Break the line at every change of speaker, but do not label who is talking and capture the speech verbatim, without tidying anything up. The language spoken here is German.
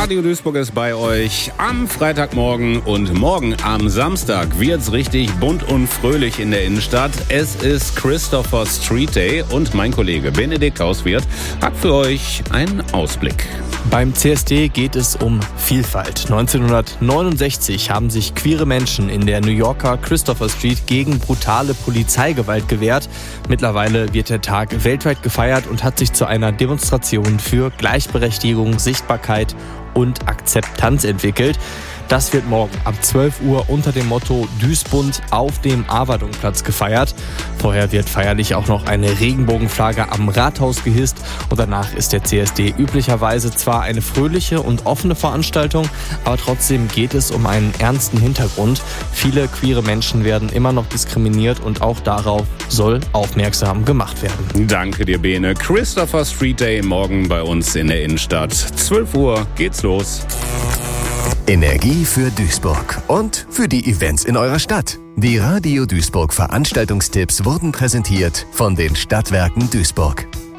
Radio Duisburg ist bei euch am Freitagmorgen und morgen am Samstag wird's richtig bunt und fröhlich in der Innenstadt. Es ist Christopher Street Day und mein Kollege Benedikt Hauswirth hat für euch einen Ausblick.
Beim C S D geht es um Vielfalt. neunzehnhundertneunundsechzig haben sich queere Menschen in der New Yorker Christopher Street gegen brutale Polizeigewalt gewehrt. Mittlerweile wird der Tag weltweit gefeiert und hat sich zu einer Demonstration für Gleichberechtigung, Sichtbarkeit und Akzeptanz entwickelt. Das wird morgen ab zwölf Uhr unter dem Motto Duisbund auf dem Avardung-Platz gefeiert. Vorher wird feierlich auch noch eine Regenbogenflagge am Rathaus gehisst und danach ist der C S D üblicherweise zwar eine fröhliche und offene Veranstaltung, aber trotzdem geht es um einen ernsten Hintergrund. Viele queere Menschen werden immer noch diskriminiert und auch darauf soll aufmerksam gemacht werden.
Danke dir, Bene. Christopher Street Day morgen bei uns in der Innenstadt. zwölf Uhr geht's los.
Energie für Duisburg und für die Events in eurer Stadt. Die Radio Duisburg Veranstaltungstipps wurden präsentiert von den Stadtwerken Duisburg.